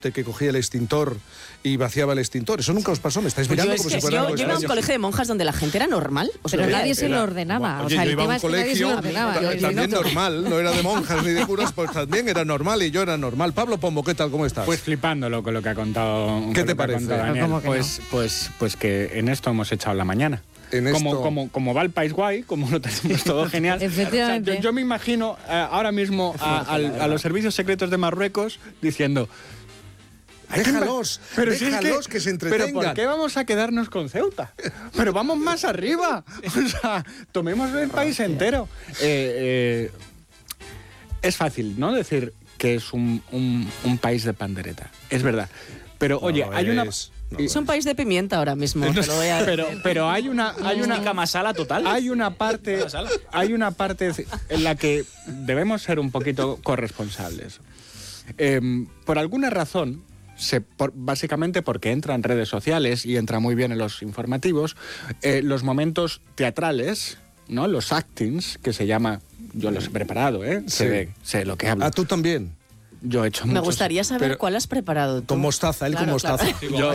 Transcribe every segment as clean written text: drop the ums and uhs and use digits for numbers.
de que cogía el extintor y vaciaba el extintor. Eso nunca os pasó, me estáis mirando como si fuera algo Yo iba a un colegio de monjas donde la gente era normal. Pero nadie se lo ordenaba. Oye, o sea, yo el iba a tema un es que nadie se lo colegio ordenaba. también normal, no era de monjas ni de curas, pues también era normal y yo era normal. Pablo Pombo, ¿qué tal? ¿Cómo estás? Pues flipándolo con lo que ha contado. ¿Qué te parece? Daniel. ¿Cómo que no? Pues que en esto hemos echado la mañana. Como va el país guay, como lo tenemos todo genial. Efectivamente. O sea, yo me imagino ahora mismo a los servicios secretos de Marruecos diciendo... Déjalos que se entretengan. ¿Pero por qué vamos a quedarnos con Ceuta? Pero vamos más arriba. O sea, tomemos el país entero. Es fácil, ¿no? Decir que es un país de pandereta. Es verdad. Pero, oye, hay una... Es un país de pimienta ahora mismo. Pero hay una masala total. Hay una parte en la que debemos ser un poquito corresponsables. Por alguna razón, básicamente porque entra en redes sociales y entra muy bien en los informativos, los momentos teatrales, ¿no? Los actings, que se llama, yo los he preparado, sé lo que hablo. ¿Ah, tú también? Yo he hecho muchos. Me gustaría saber cuál has preparado tú. Con mostaza, él Claro, con mostaza. claro. Yo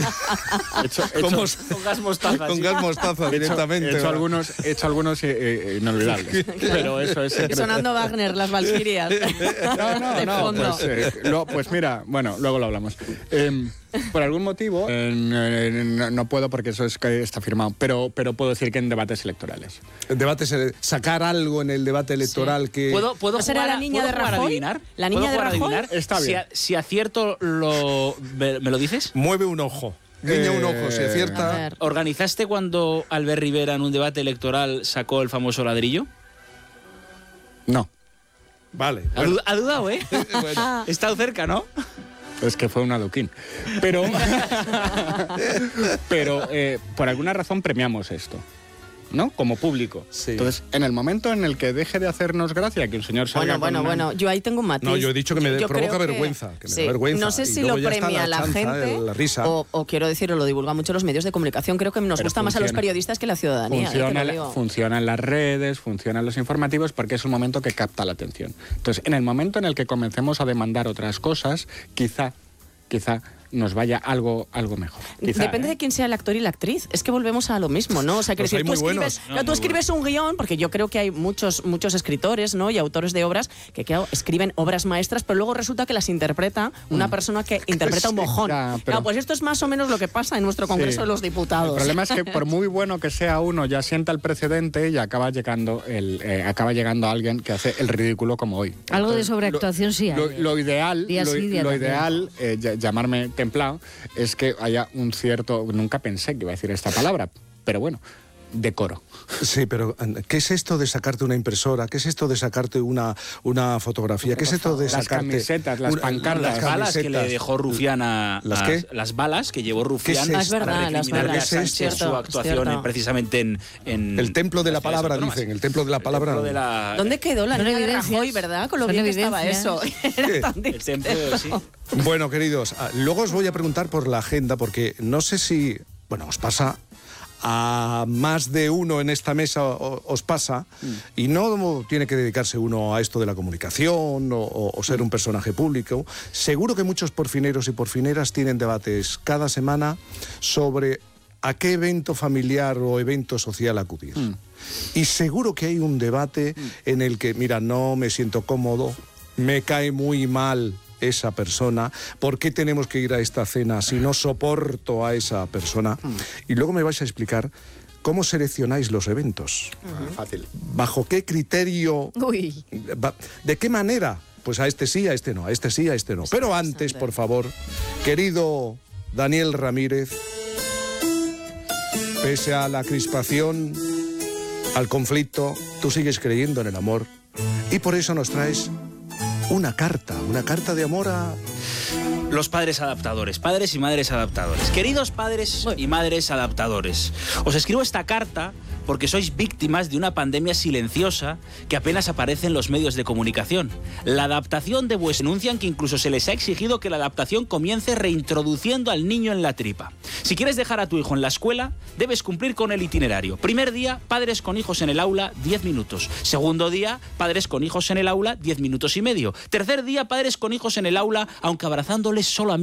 Con gas mostaza. Con gas mostaza directamente. He hecho algunos inolvidables. Pero eso es secreto. Sonando Wagner, las Valquirias. No. Pues mira, bueno, luego lo hablamos. Por algún motivo, no puedo porque eso es que está firmado, pero puedo decir que en debates electorales. Sacar algo en el debate electoral que... ¿Puedo ¿Será la niña de Rajoy? Adivinar? ¿La niña de Rajoy? Está bien. Si acierto, ¿me lo dices? Mueve un ojo. Guiña un ojo, si acierta... ¿Organizaste cuando Albert Rivera en un debate electoral sacó el famoso ladrillo? No. Vale. Ha dudado, ¿eh? Bueno. He estado cerca, ¿no? Es que fue un adoquín. Pero por alguna razón premiamos esto, ¿no? Como público. Sí. Entonces, en el momento en el que deje de hacernos gracia que un señor salga Bueno, yo ahí tengo un matiz. No, yo he dicho que me Yo provoca creo vergüenza. Que me da sí. vergüenza. No sé Y si luego lo ya está premia la chanza, gente la risa. o quiero decir, lo divulga mucho los medios de comunicación. Creo que nos gusta más a los periodistas que la ciudadanía. Funcionan las redes, funcionan los informativos porque es un momento que capta la atención. Entonces, en el momento en el que comencemos a demandar otras cosas, quizá nos vaya algo mejor. Quizá, depende de quién sea el actor y la actriz. Es que volvemos a lo mismo, ¿no? O sea, que Pues decir, hay tú muy escribes un guión, porque yo creo que hay muchos escritores, ¿no? Y autores de obras que, claro, escriben obras maestras, pero luego resulta que las interpreta una persona que interpreta un mojón. Claro, pues esto es más o menos lo que pasa en nuestro Congreso de los Diputados. El problema es que por muy bueno que sea uno, ya sienta el precedente y acaba llegando alguien que hace el ridículo como hoy. Algo de sobreactuación sí hay. Lo ideal, llamarme templado, es que haya un cierto, nunca pensé que iba a decir esta palabra, pero bueno, decoro. Sí, pero ¿qué es esto de sacarte una impresora? ¿Qué es esto de sacarte una fotografía? ¿Qué es esto de sacarte... Las camisetas, las pancartas. Las balas que le dejó Rufián a... ¿Las qué? Las balas que llevó Rufián es verdad, para recriminarle a Sánchez su actuación precisamente en... El templo de la palabra, dicen. El templo de la palabra. ¿Dónde quedó la niña de Rajoy, verdad? Con lo bien que estaba eso. Era tan el templo, sí. Bueno, queridos, luego os voy a preguntar por la agenda, porque no sé si... Bueno, os pasa... A más de uno en esta mesa os pasa, y no tiene que dedicarse uno a esto de la comunicación o ser un personaje público. Seguro que muchos porfineros y porfineras tienen debates cada semana sobre a qué evento familiar o evento social acudir. Y seguro que hay un debate en el que, mira, no me siento cómodo, me cae muy mal esa persona, ¿por qué tenemos que ir a esta cena si no soporto a esa persona? Y luego me vais a explicar cómo seleccionáis los eventos. Fácil. ¿Bajo qué criterio? ¿De qué manera? Pues a este sí, a este no, a este sí, a este no. Pero antes, por favor, querido Daniel Ramírez, pese a la crispación, al conflicto, tú sigues creyendo en el amor y por eso nos traes una carta de amor a... Los padres adaptadores, padres y madres adaptadores. Queridos padres y madres adaptadores, os escribo esta carta porque sois víctimas de una pandemia silenciosa que apenas aparece en los medios de comunicación. La adaptación de vuestros... Denuncian que incluso se les ha exigido que la adaptación comience reintroduciendo al niño en la tripa. Si quieres dejar a tu hijo en la escuela, debes cumplir con el itinerario. Primer día, padres con hijos en el aula, 10 minutos. Segundo día, padres con hijos en el aula, 10 minutos y medio. Tercer día, padres con hijos en el aula, aunque abrazándoles solamente